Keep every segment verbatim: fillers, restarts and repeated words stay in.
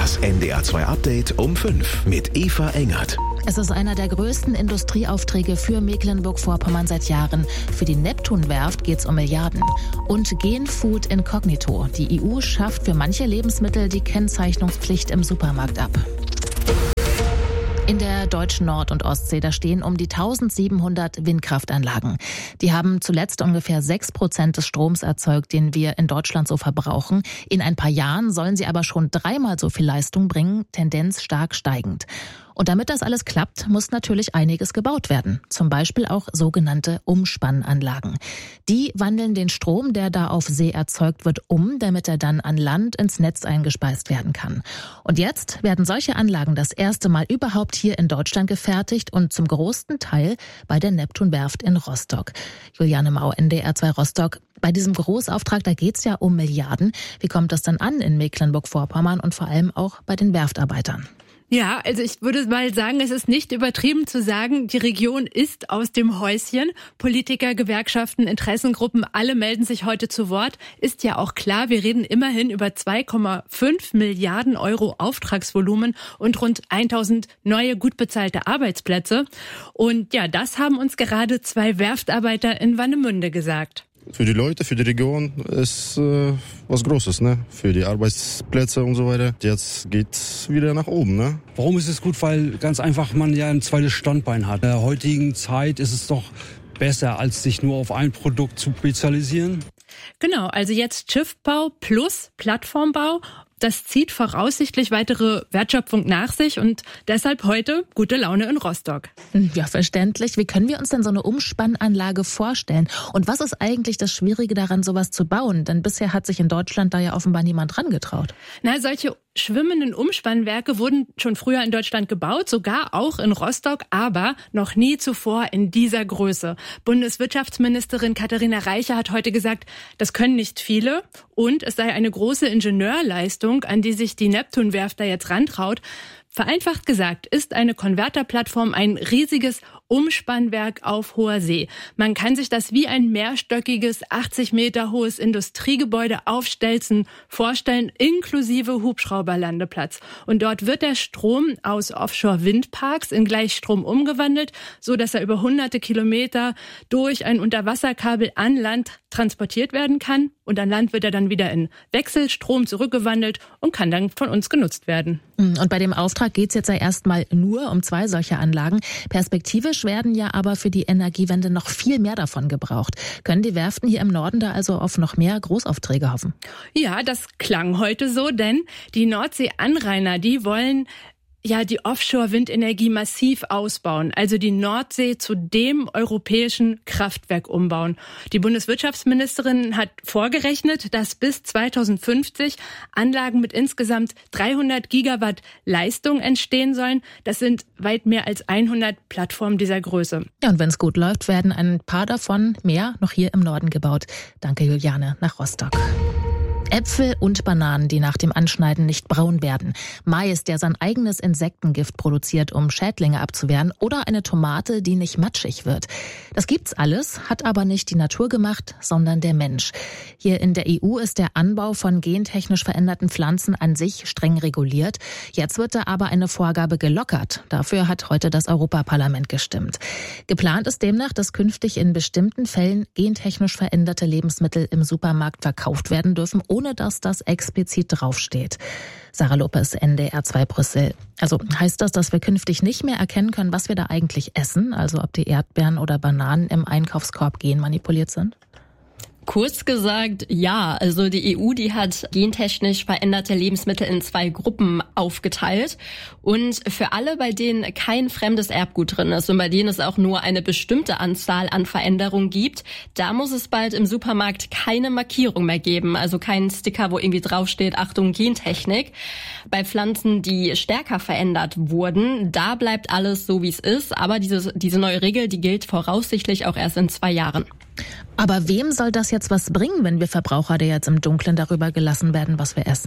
Das N D R zwei Update um fünf mit Eva Engert. Es ist einer der größten Industrieaufträge für Mecklenburg-Vorpommern seit Jahren. Für die Neptun-Werft geht es um Milliarden. Und Genfood Incognito. Die E U schafft für manche Lebensmittel die Kennzeichnungspflicht im Supermarkt ab. In der deutschen Nord- und Ostsee, da stehen um die eintausendsiebenhundert Windkraftanlagen. Die haben zuletzt ungefähr sechs Prozent des Stroms erzeugt, den wir in Deutschland so verbrauchen. In ein paar Jahren sollen sie aber schon dreimal so viel Leistung bringen, Tendenz stark steigend. Und damit das alles klappt, muss natürlich einiges gebaut werden. Zum Beispiel auch sogenannte Umspannanlagen. Die wandeln den Strom, der da auf See erzeugt wird, um, damit er dann an Land ins Netz eingespeist werden kann. Und jetzt werden solche Anlagen das erste Mal überhaupt hier in Deutschland gefertigt und zum größten Teil bei der Neptun-Werft in Rostock. Juliane Mau, N D R zwei Rostock. Bei diesem Großauftrag, da geht's ja um Milliarden. Wie kommt das dann an in Mecklenburg-Vorpommern und vor allem auch bei den Werftarbeitern? Ja, also ich würde mal sagen, es ist nicht übertrieben zu sagen, die Region ist aus dem Häuschen. Politiker, Gewerkschaften, Interessengruppen, alle melden sich heute zu Wort. Ist ja auch klar, wir reden immerhin über zwei Komma fünf Milliarden Euro Auftragsvolumen und rund tausend neue, gut bezahlte Arbeitsplätze. Und ja, das haben uns gerade zwei Werftarbeiter in Warnemünde gesagt. Für die Leute, für die Region ist äh, was Großes, ne? Für die Arbeitsplätze und so weiter. Jetzt geht's wieder nach oben, ne? Warum ist es gut? Weil ganz einfach man ja ein zweites Standbein hat. In der heutigen Zeit ist es doch besser, als sich nur auf ein Produkt zu spezialisieren. Genau, also jetzt Schiffbau plus Plattformbau. Das zieht voraussichtlich weitere Wertschöpfung nach sich und deshalb heute gute Laune in Rostock. Ja, verständlich. Wie können wir uns denn so eine Umspannanlage vorstellen? Und was ist eigentlich das Schwierige daran, sowas zu bauen? Denn bisher hat sich in Deutschland da ja offenbar niemand dran getraut. Na, solche schwimmenden Umspannwerke wurden schon früher in Deutschland gebaut, sogar auch in Rostock, aber noch nie zuvor in dieser Größe. Bundeswirtschaftsministerin Katharina Reiche hat heute gesagt, das können nicht viele und es sei eine große Ingenieurleistung, an die sich die Neptun-Werft da jetzt rantraut. Vereinfacht gesagt ist eine Konverterplattform ein riesiges Umspannwerk auf hoher See. Man kann sich das wie ein mehrstöckiges, achtzig Meter hohes Industriegebäude auf Stelzen vorstellen, inklusive Hubschrauberlandeplatz. Und dort wird der Strom aus Offshore-Windparks in Gleichstrom umgewandelt, so dass er über hunderte Kilometer durch ein Unterwasserkabel an Land transportiert werden kann. Und an Land wird er dann wieder in Wechselstrom zurückgewandelt und kann dann von uns genutzt werden. Und bei dem Auftrag geht es jetzt ja erstmal nur um zwei solcher Anlagen. Perspektivisch werden ja aber für die Energiewende noch viel mehr davon gebraucht. Können die Werften hier im Norden da also auf noch mehr Großaufträge hoffen? Ja, das klang heute so, denn die Nordsee-Anrainer, die wollen ja die Offshore-Windenergie massiv ausbauen, also die Nordsee zu dem europäischen Kraftwerk umbauen. Die Bundeswirtschaftsministerin hat vorgerechnet, dass bis zweitausendfünfzig Anlagen mit insgesamt dreihundert Gigawatt Leistung entstehen sollen. Das sind weit mehr als hundert Plattformen dieser Größe. Ja, und wenn es gut läuft, werden ein paar davon mehr noch hier im Norden gebaut. Danke, Juliane, nach Rostock. Äpfel und Bananen, die nach dem Anschneiden nicht braun werden. Mais, der sein eigenes Insektengift produziert, um Schädlinge abzuwehren. Oder eine Tomate, die nicht matschig wird. Das gibt's alles, hat aber nicht die Natur gemacht, sondern der Mensch. Hier in der E U ist der Anbau von gentechnisch veränderten Pflanzen an sich streng reguliert. Jetzt wird da aber eine Vorgabe gelockert. Dafür hat heute das Europaparlament gestimmt. Geplant ist demnach, dass künftig in bestimmten Fällen gentechnisch veränderte Lebensmittel im Supermarkt verkauft werden dürfen, ohne dass das explizit draufsteht. Sarah Lopez, N D R zwei Brüssel. Also heißt das, dass wir künftig nicht mehr erkennen können, was wir da eigentlich essen? Also ob die Erdbeeren oder Bananen im Einkaufskorb genmanipuliert sind? Kurz gesagt, ja. Also die E U, die hat gentechnisch veränderte Lebensmittel in zwei Gruppen aufgeteilt. Und für alle, bei denen kein fremdes Erbgut drin ist und bei denen es auch nur eine bestimmte Anzahl an Veränderungen gibt, da muss es bald im Supermarkt keine Markierung mehr geben. Also keinen Sticker, wo irgendwie draufsteht, Achtung, Gentechnik. Bei Pflanzen, die stärker verändert wurden, da bleibt alles so, wie es ist. Aber diese, diese neue Regel, die gilt voraussichtlich auch erst in zwei Jahren. Aber wem soll das jetzt was bringen, wenn wir Verbraucher da jetzt im Dunkeln darüber gelassen werden, was wir essen?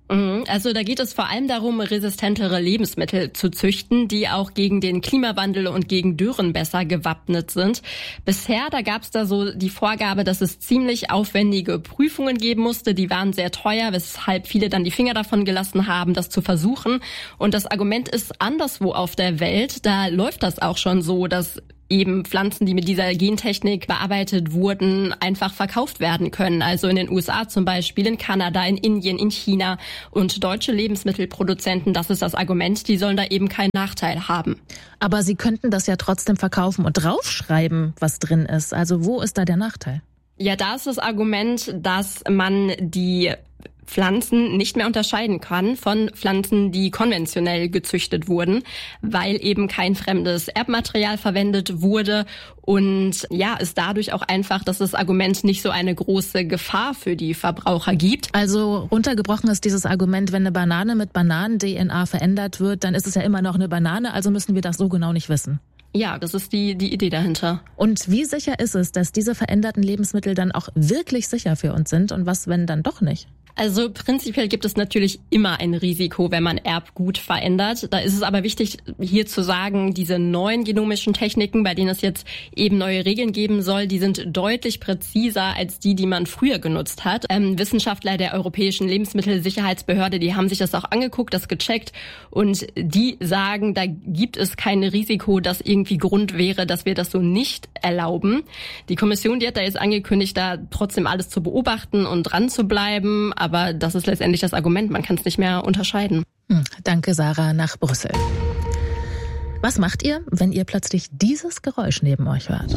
Also da geht es vor allem darum, resistentere Lebensmittel zu züchten, die auch gegen den Klimawandel und gegen Dürren besser gewappnet sind. Bisher, da gab es da so die Vorgabe, dass es ziemlich aufwendige Prüfungen geben musste. Die waren sehr teuer, weshalb viele dann die Finger davon gelassen haben, das zu versuchen. Und das Argument ist anderswo auf der Welt. Da läuft das auch schon so, dass eben Pflanzen, die mit dieser Gentechnik bearbeitet wurden, einfach verkauft werden können. Also in den U S A zum Beispiel, in Kanada, in Indien, in China. Und deutsche Lebensmittelproduzenten, das ist das Argument, die sollen da eben keinen Nachteil haben. Aber sie könnten das ja trotzdem verkaufen und draufschreiben, was drin ist. Also wo ist da der Nachteil? Ja, da ist das Argument, dass man die Pflanzen nicht mehr unterscheiden kann von Pflanzen, die konventionell gezüchtet wurden, weil eben kein fremdes Erbmaterial verwendet wurde und ja, ist dadurch auch einfach, dass das Argument nicht so eine große Gefahr für die Verbraucher gibt. Also runtergebrochen ist dieses Argument, wenn eine Banane mit Bananen-D N A verändert wird, dann ist es ja immer noch eine Banane, also müssen wir das so genau nicht wissen. Ja, das ist die, die Idee dahinter. Und wie sicher ist es, dass diese veränderten Lebensmittel dann auch wirklich sicher für uns sind und was, wenn dann doch nicht? Also prinzipiell gibt es natürlich immer ein Risiko, wenn man Erbgut verändert. Da ist es aber wichtig, hier zu sagen, diese neuen genomischen Techniken, bei denen es jetzt eben neue Regeln geben soll, die sind deutlich präziser als die, die man früher genutzt hat. Ähm, Wissenschaftler der Europäischen Lebensmittelsicherheitsbehörde, die haben sich das auch angeguckt, das gecheckt und die sagen, da gibt es kein Risiko, dass irgendwie Grund wäre, dass wir das so nicht erlauben. Die Kommission, die hat da jetzt angekündigt, da trotzdem alles zu beobachten und dran zu bleiben. Aber das ist letztendlich das Argument, man kann es nicht mehr unterscheiden. Hm, danke, Sarah, nach Brüssel. Was macht ihr, wenn ihr plötzlich dieses Geräusch neben euch hört?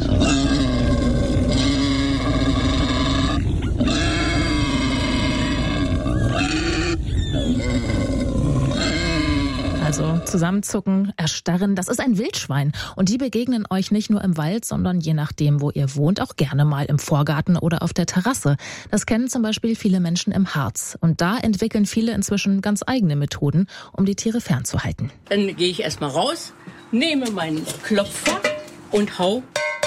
Also zusammenzucken, erstarren, das ist ein Wildschwein. Und die begegnen euch nicht nur im Wald, sondern je nachdem, wo ihr wohnt, auch gerne mal im Vorgarten oder auf der Terrasse. Das kennen zum Beispiel viele Menschen im Harz. Und da entwickeln viele inzwischen ganz eigene Methoden, um die Tiere fernzuhalten. Dann gehe ich erstmal raus, nehme meinen Klopfer und hau.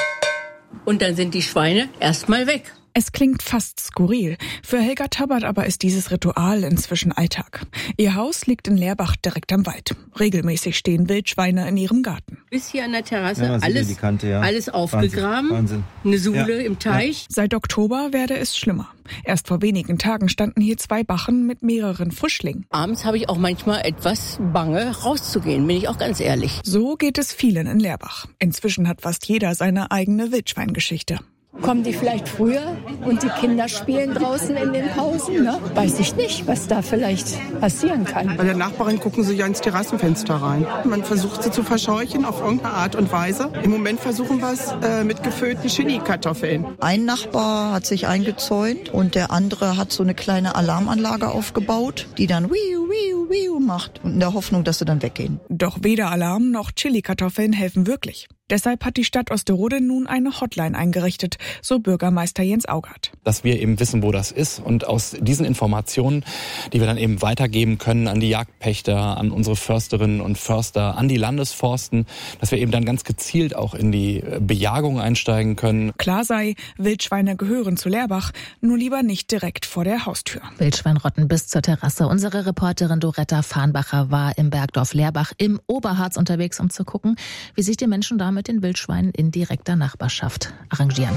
Und dann sind die Schweine erstmal weg. Es klingt fast skurril. Für Helga Tabbert aber ist dieses Ritual inzwischen Alltag. Ihr Haus liegt in Leerbach direkt am Wald. Regelmäßig stehen Wildschweine in ihrem Garten. Bis hier an der Terrasse, ja, alles, die Kante, ja. alles aufgegraben, Wahnsinn. Wahnsinn. Eine Suhle ja. im Teich. Ja. Seit Oktober werde es schlimmer. Erst vor wenigen Tagen standen hier zwei Bachen mit mehreren Frischlingen. Abends habe ich auch manchmal etwas Bange, rauszugehen, bin ich auch ganz ehrlich. So geht es vielen in Leerbach. Inzwischen hat fast jeder seine eigene Wildschweingeschichte. Kommen die vielleicht früher und die Kinder spielen draußen in den Pausen? Ne? Weiß ich nicht, was da vielleicht passieren kann. Bei der Nachbarin gucken sie ja ins Terrassenfenster rein. Man versucht sie zu verscheuchen auf irgendeine Art und Weise. Im Moment versuchen wir es äh, mit gefüllten Chili-Kartoffeln. Ein Nachbar hat sich eingezäunt und der andere hat so eine kleine Alarmanlage aufgebaut, die dann wiu, wiu, wiu macht, in der Hoffnung, dass sie dann weggehen. Doch weder Alarm noch Chili-Kartoffeln helfen wirklich. Deshalb hat die Stadt Osterode nun eine Hotline eingerichtet, so Bürgermeister Jens Augert. Dass wir eben wissen, wo das ist und aus diesen Informationen, die wir dann eben weitergeben können an die Jagdpächter, an unsere Försterinnen und Förster, an die Landesforsten, dass wir eben dann ganz gezielt auch in die Bejagung einsteigen können. Klar sei, Wildschweine gehören zu Leerbach, nur lieber nicht direkt vor der Haustür. Wildschweinrotten bis zur Terrasse. Unsere Reporterin Doretta Farnbacher war im Bergdorf Leerbach im Oberharz unterwegs, um zu gucken, wie sich die Menschen da mit den Wildschweinen in direkter Nachbarschaft arrangieren.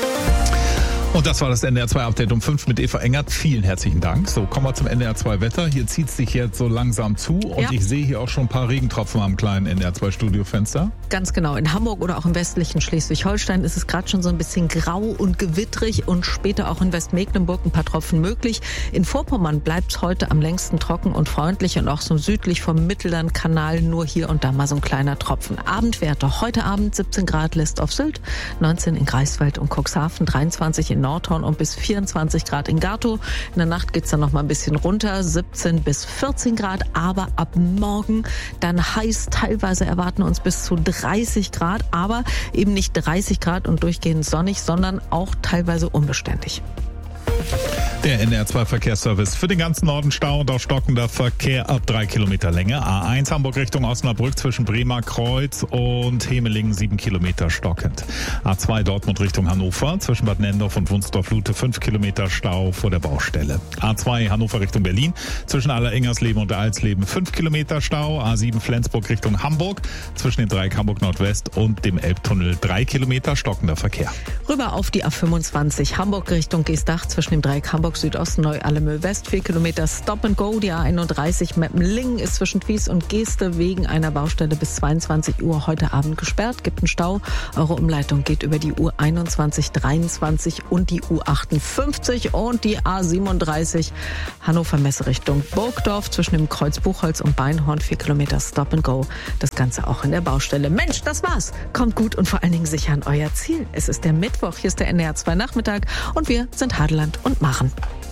Und das war das N D R zwei Update um fünf mit Eva Engert. Vielen herzlichen Dank. So, kommen wir zum N D R zwei Wetter. Hier zieht es sich jetzt so langsam zu und ja. ich sehe hier auch schon ein paar Regentropfen am kleinen N D R zwei Studiofenster. Ganz genau. In Hamburg oder auch im westlichen Schleswig-Holstein ist es gerade schon so ein bisschen grau und gewittrig und später auch in Westmecklenburg ein paar Tropfen möglich. In Vorpommern bleibt es heute am längsten trocken und freundlich und auch so südlich vom Mittellandkanal nur hier und da mal so ein kleiner Tropfen. Abendwerte heute Abend siebzehn Grad List auf Sylt, neunzehn in Greifswald und Cuxhaven, dreiundzwanzig in Nordhorn und bis vierundzwanzig Grad in Gatow. In der Nacht geht's dann noch mal ein bisschen runter, siebzehn bis vierzehn Grad, aber ab morgen dann heiß. Teilweise erwarten uns bis zu dreißig Grad, aber eben nicht dreißig Grad und durchgehend sonnig, sondern auch teilweise unbeständig. Der N D R zwei Verkehrsservice für den ganzen Norden Stau und auch stockender Verkehr ab drei Kilometer Länge. A eins Hamburg Richtung Osnabrück zwischen Bremer Kreuz und Hemelingen sieben Kilometer stockend. A zwei Dortmund Richtung Hannover zwischen Bad Nendorf und Wunsdorf-Lute fünf Kilometer Stau vor der Baustelle. A zwei Hannover Richtung Berlin zwischen Alleringers-Leben und Alsleben fünf Kilometer Stau. A sieben Flensburg Richtung Hamburg zwischen dem Dreieck Hamburg Nordwest und dem Elbtunnel drei Kilometer stockender Verkehr. Rüber auf die A fünfundzwanzig Hamburg Richtung Geestach zwischen dem Dreieck Hamburg Südosten Neu-Allemöhl West vier Kilometer Stop and Go. Die A einunddreißig Meppenlingen ist zwischen Fies und Geeste wegen einer Baustelle bis zweiundzwanzig Uhr heute Abend gesperrt. Gibt einen Stau. Eure Umleitung geht über die U einundzwanzig, dreiundzwanzig und die U achtundfünfzig und die A siebenunddreißig Hannover Messe Richtung Burgdorf zwischen dem Kreuz Buchholz und Beinhorn vier Kilometer Stop and Go. Das Ganze auch in der Baustelle. Mensch, das war's. Kommt gut und vor allen Dingen sicher an euer Ziel. Es ist der Mittwoch. Hier ist der N D R zwei Nachmittag und wir sind Hadeland und Machen.